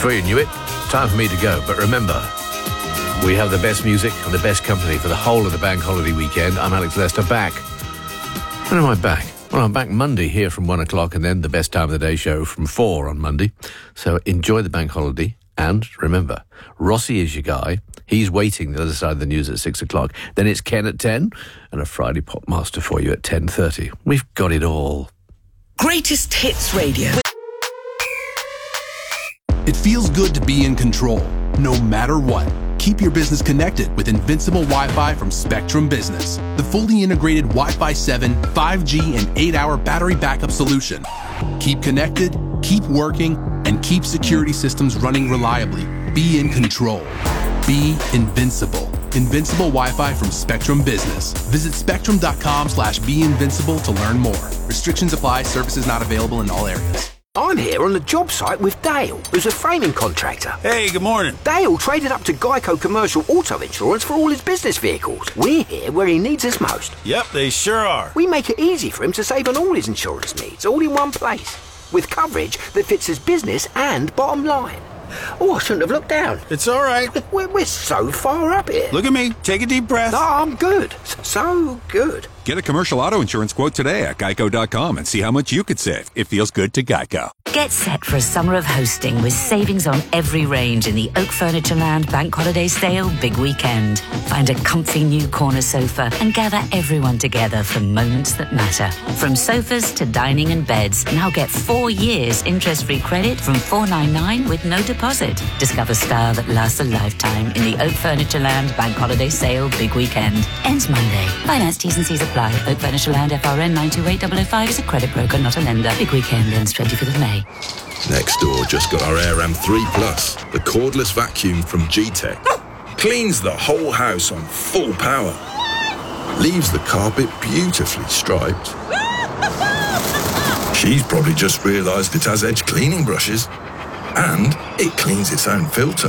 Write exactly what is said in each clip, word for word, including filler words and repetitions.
Before you knew it, time for me to go. But remember, we have the best music and the best company for the whole of the bank holiday weekend. I'm Alex Lester, back. When am I back? Well, I'm back Monday here from one o'clock, and then the best time of the day show from four on Monday. So enjoy the bank holiday. And remember, Rossi is your guy. He's waiting the other side of the news at six o'clock. Then it's Ken at ten, and a Friday Pop Master for you at ten thirty. We've got it all. Greatest Hits Radio. It feels good to be in control, no matter what. Keep your business connected with Invincible Wi-Fi from Spectrum Business, the fully integrated Wi-Fi seven, five G, and eight hour battery backup solution. Keep connected, keep working, and keep security systems running reliably. Be in control. Be invincible. Invincible Wi-Fi from Spectrum Business. Visit spectrum.com slash be invincible to learn more. Restrictions apply. Services not available in all areas. I'm here on the job site with Dale, who's a framing contractor. Hey, good morning. Dale traded up to Geico Commercial Auto Insurance for all his business vehicles. We're here where he needs us most. Yep, they sure are. We make it easy for him to save on all his insurance needs, all in one place, with coverage that fits his business and bottom line. Oh, I shouldn't have looked down. It's all right. We're, we're so far up here. Look at me. Take a deep breath. No, I'm good. So good. Get a commercial auto insurance quote today at geico dot com and see how much you could save. It feels good to Geico. Get set for a summer of hosting with savings on every range in the Oak Furniture Land Bank Holiday Sale Big Weekend. Find a comfy new corner sofa and gather everyone together for moments that matter. From sofas to dining and beds, now get four years interest-free credit from four ninety-nine with no deposit. Discover style that lasts a lifetime in the Oak Furniture Land Bank Holiday Sale Big Weekend. Ends Monday. Finance T's and C's apply. Oak Furniture Land F R N nine two eight zero zero five is a credit broker, not a lender. Big Weekend ends twenty-fifth of May. Next door just got our AirAm three plus, the cordless vacuum from G-Tech. Cleans the whole house on full power. Leaves the carpet beautifully striped. She's probably just realised it has edge cleaning brushes. And it cleans its own filter.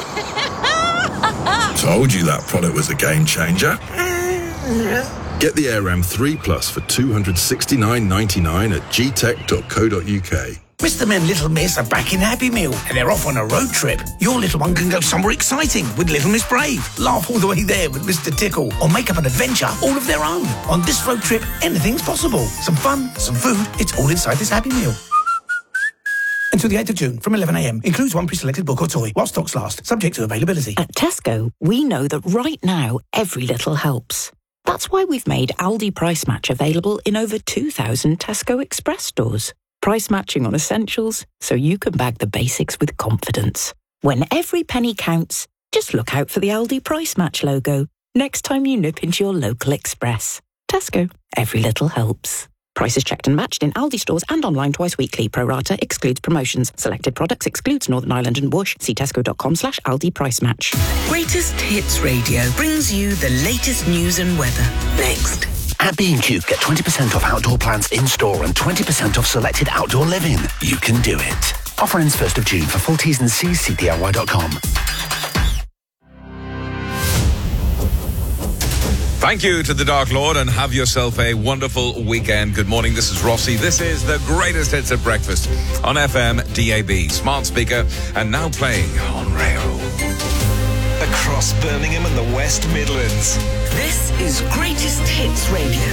Told you that product was a game changer. Get the AirAm three plus for two hundred sixty-nine ninety-nine at g tech dot co dot u k. Mister and Little Miss are back in Happy Meal and they're off on a road trip. Your little one can go somewhere exciting with Little Miss Brave. Laugh all the way there with Mister Tickle or make up an adventure all of their own. On this road trip, anything's possible. Some fun, some food, it's all inside this Happy Meal. Until the eighth of June from eleven a m. Includes one pre-selected book or toy while stocks last, subject to availability. At Tesco, we know that right now, every little helps. That's why we've made Aldi Price Match available in over two thousand Tesco Express stores. Price matching on essentials, so you can bag the basics with confidence. When every penny counts, just look out for the Aldi Price Match logo next time you nip into your local Express. Tesco, every little helps. Prices checked and matched in Aldi stores and online twice weekly. Pro rata excludes promotions. Selected products excludes Northern Ireland and Bush. See tesco.com slash Aldi Price Match. Greatest Hits Radio brings you the latest news and weather. Next. At B and Q, get twenty percent off outdoor plants in-store and twenty percent off selected outdoor living. You can do it. Offer ends first of June. For full T's and C's, see D I Y dot com. Thank you to the Dark Lord and have yourself a wonderful weekend. Good morning, this is Rossi. This is the greatest hits at breakfast on F M, D A B, smart speaker, and now playing on rail. Across Birmingham and the West Midlands. This is Greatest Hits Radio.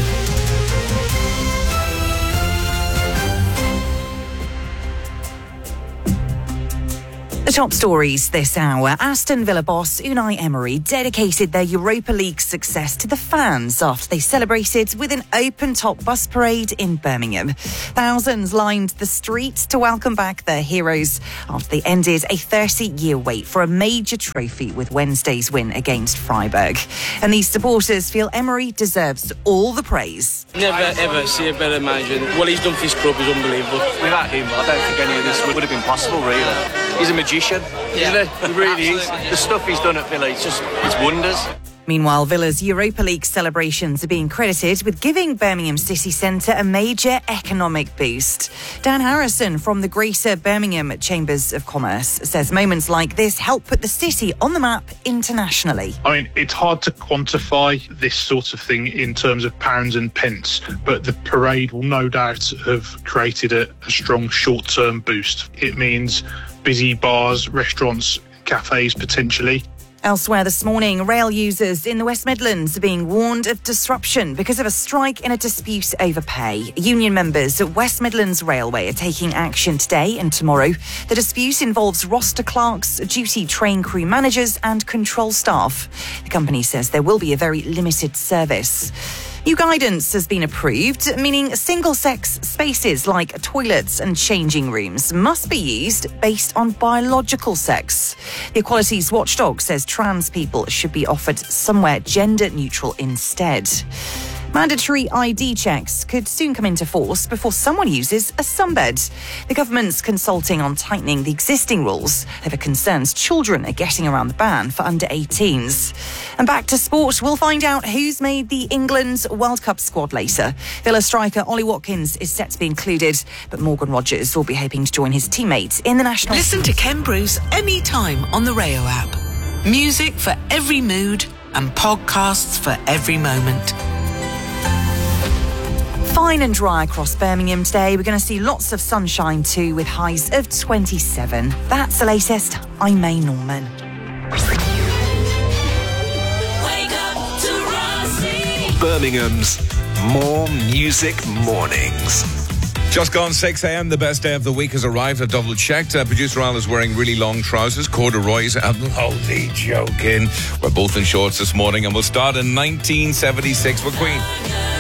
The top stories this hour. Aston Villa boss Unai Emery dedicated their Europa League success to the fans after they celebrated with an open-top bus parade in Birmingham. Thousands lined the streets to welcome back their heroes after they ended a thirty-year wait for a major trophy with Wednesday's win against Freiburg. And these supporters feel Emery deserves all the praise. Never ever see a better manager. What he's done for his club is unbelievable. Without him, I don't think any of this would have been possible, really. He's a magician, yeah. Isn't he? He really is. The stuff he's done at Villa, it's just, it's wonders. Meanwhile, Villa's Europa League celebrations are being credited with giving Birmingham city centre a major economic boost. Dan Harrison from the Greater Birmingham Chambers of Commerce says moments like this help put the city on the map internationally. I mean, it's hard to quantify this sort of thing in terms of pounds and pence, but the parade will no doubt have created a, a strong short-term boost. It means busy bars, restaurants, cafes potentially. Elsewhere this morning, rail users in the West Midlands are being warned of disruption because of a strike in a dispute over pay. Union members at West Midlands Railway are taking action today and tomorrow. The dispute involves roster clerks, duty train crew managers and control staff. The company says there will be a very limited service. New guidance has been approved, meaning single-sex spaces like toilets and changing rooms must be used based on biological sex. The Equalities Watchdog says trans people should be offered somewhere gender-neutral instead. Mandatory I D checks could soon come into force before someone uses a sunbed. The government's consulting on tightening the existing rules over concerns children are getting around the ban for under eighteens. And back to sport, we'll find out who's made the England World Cup squad later. Villa striker Ollie Watkins is set to be included, but Morgan Rogers will be hoping to join his teammates in the national... Listen to Ken Bruce anytime on the Rayo app. Music for every mood and podcasts for every moment. Fine and dry across Birmingham today. We're going to see lots of sunshine too, with highs of twenty-seven. That's the latest. I'm May Norman. Wake up to Rossi. Birmingham's More Music Mornings. Just gone six a.m. The best day of the week has arrived. I double checked. Uh, producer Al is wearing really long trousers, corduroys. I'm only joking. We're both in shorts this morning, and we'll start in nineteen seventy-six with Queen.